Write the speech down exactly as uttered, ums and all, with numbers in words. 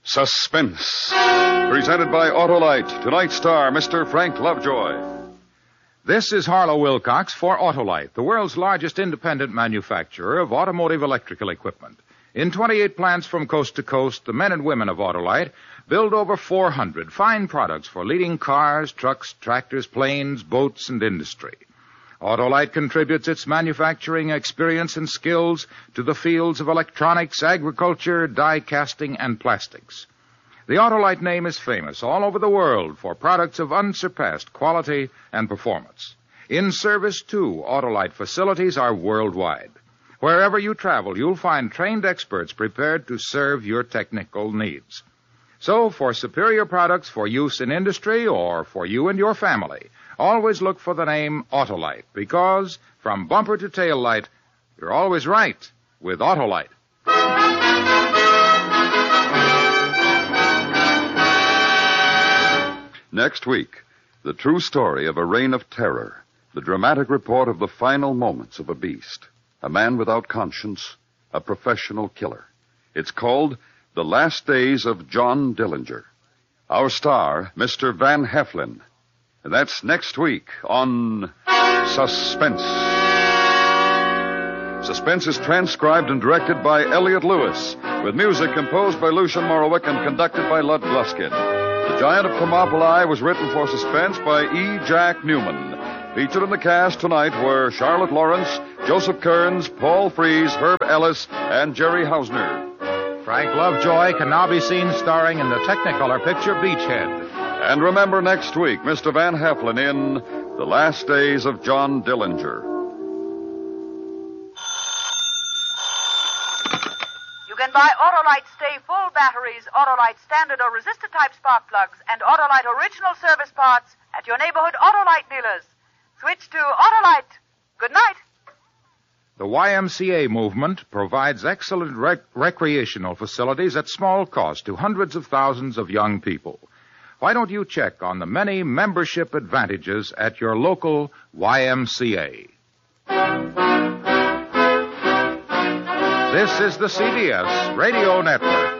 Suspense. Presented by Autolite. Tonight's star, Mister Frank Lovejoy. This is Harlow Wilcox for Autolite, the world's largest independent manufacturer of automotive electrical equipment. In twenty-eight plants from coast to coast, the men and women of Autolite build over four hundred fine products for leading cars, trucks, tractors, planes, boats, and industry. Autolite contributes its manufacturing experience and skills to the fields of electronics, agriculture, die casting, and plastics. The Autolite name is famous all over the world for products of unsurpassed quality and performance. In service, too, Autolite facilities are worldwide. Wherever you travel, you'll find trained experts prepared to serve your technical needs. So, for superior products for use in industry or for you and your family, always look for the name Autolite, because from bumper to tail light, you're always right with Autolite. Next week, the true story of a reign of terror, the dramatic report of the final moments of a beast, a man without conscience, a professional killer. It's called The Last Days of John Dillinger. Our star, Mister Van Heflin. And that's next week on Suspense. Suspense is transcribed and directed by Elliot Lewis, with music composed by Lucian Morowick and conducted by Lud Gluskin. The Giant of Thermopylae was written for Suspense by E. Jack Newman. Featured in the cast tonight were Charlotte Lawrence, Joseph Kearns, Paul Frees, Herb Ellis, and Jerry Hausner. Frank Lovejoy can now be seen starring in the Technicolor picture Beachhead. And remember next week, Mister Van Heflin in The Last Days of John Dillinger. You can buy Autolite Stay Full batteries, Autolite Standard or Resistor type spark plugs, and Autolite Original service parts at your neighborhood Autolite dealers. Switch to Autolite. Good night. The Y M C A movement provides excellent rec- recreational facilities at small cost to hundreds of thousands of young people. Why don't you check on the many membership advantages at your local Y M C A? This is the C B S Radio Network.